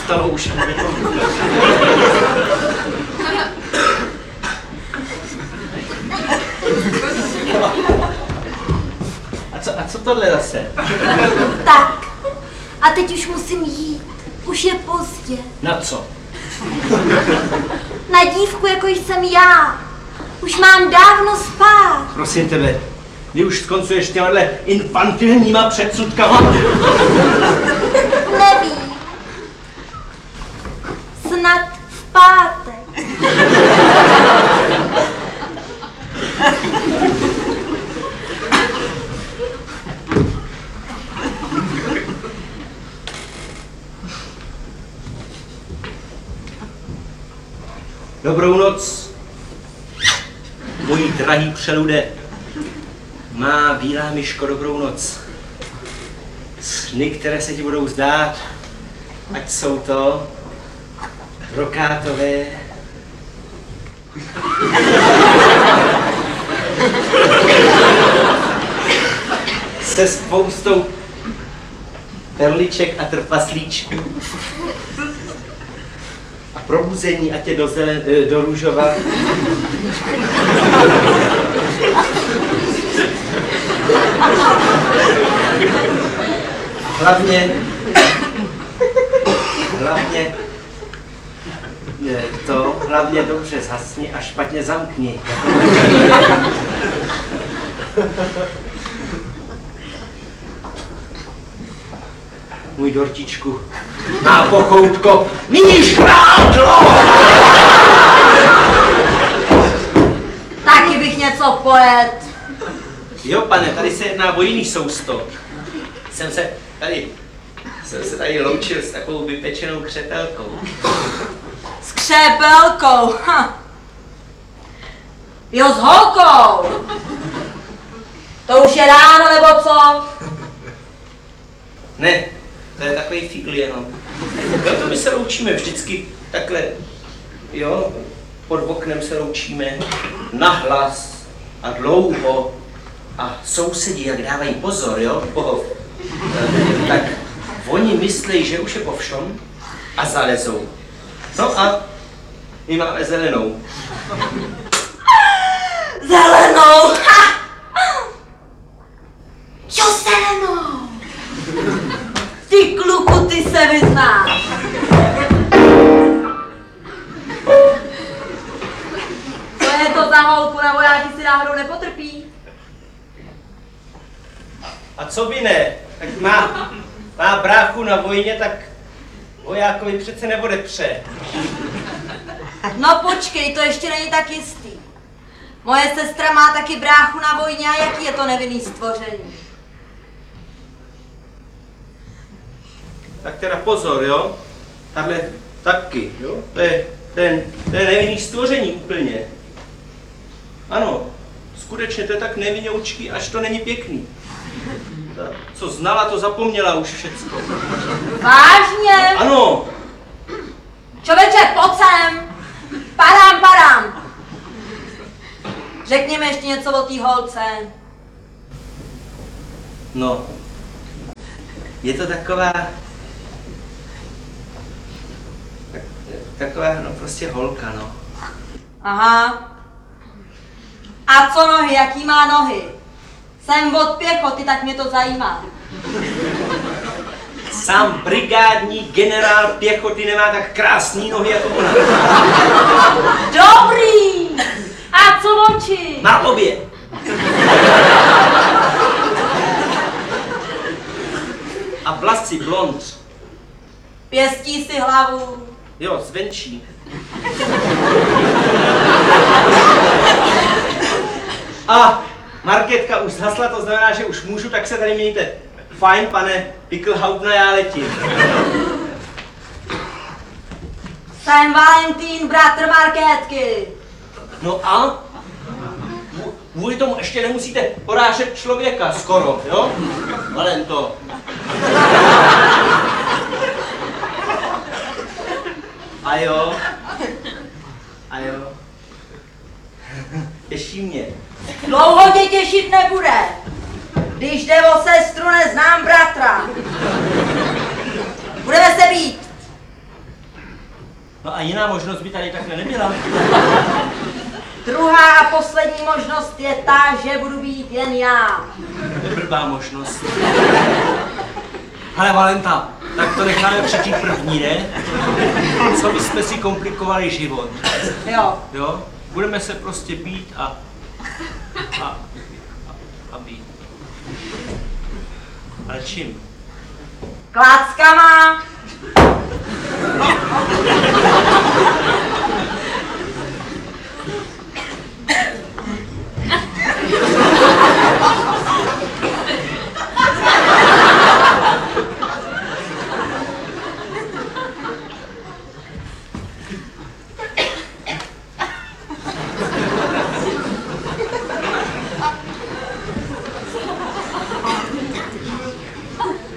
stalo už. A co tohle zase? Tak, a teď už musím jít. Už je pozdě. Na co? Na dívku, jako jsem já. Už mám dávno spát. Prosím tebe, kdy už skoncuješ těmahle infantilníma předsudkama? Nevím. Snad v pátek. Dobrou noc, můj drahý přelude. Má bílá myško, dobrou noc. Sny, které se ti budou zdát, ať jsou to brokátové, se spoustou perliček a trpaslíčků. A probuzení, ať je do růžova. Hlavně dobře zhasni a špatně zamkni. Můj dortičku, má pochoutko, míš prádlo! Taky bych něco pojet. Jo, pane, tady se jedná o jiný sousto. Jsem se tady loučil s takovou vypečenou křepelkou. S křepelkou, Jo, s holkou. To už je ráno, nebo co? Ne, to je takový figl jenom. Jo, to my se loučíme vždycky takhle, jo, pod oknem se loučíme nahlas a dlouho a sousedi, jak dávají pozor, jo, tak oni myslí, že už je po všom a zalezou. No a my máme zelenou. Zelenou! Jo, zelenou! Ty kluku, ty se vyznáš! Co je to za holku, nebo já ti si náhodou nepotrpí? A co by ne? Tak má bráchu na vojně, tak vojákovi přece neodepře. No počkej, to ještě není tak jistý. Moje sestra má taky bráchu na vojně a jaký je to nevinný stvoření? Tak teda pozor, jo? Tahle taky, jo? To je nevinný stvoření úplně. Ano, skutečně to je tak nevinoučký, až to není pěkný. Ta, co znala, to zapomněla už všecko. Vážně? Ano. Člověče, pojď sem! Padám! Řekni mi ještě něco o té holce. No, je to taková, no prostě holka, no. Aha. A co nohy, jaký má nohy? Jsem od pěchoty, tak mě to zajímá. Sám brigádní generál pěchoty nemá tak krásný nohy jako ona. Dobrý! A co oči? Má obě. A vlasy blond. Pěstí si hlavu. Jo, zvenčí. A marketka už zhasla, to znamená, že už můžu, tak se tady mějte. Fajn, pane Pickelhaubna, já letím. Jsem Valentín, bratr Markétky. No a? Kvůli tomu ještě nemusíte porážet člověka skoro, jo? Valento. A jo? Těší mě. Dlouho tě těšit nebude. Když jde o sestru, neznám bratra. Budeme se být. No a jiná možnost by tady takhle nebyla. Druhá a poslední možnost je ta, že budu být jen já. To je blbá možnost. Ale Valenta, tak to necháme při té první, ne? Co bychom si komplikovali život. Jo. Jo? Budeme se prostě být a být. Ale čím? Kláckama.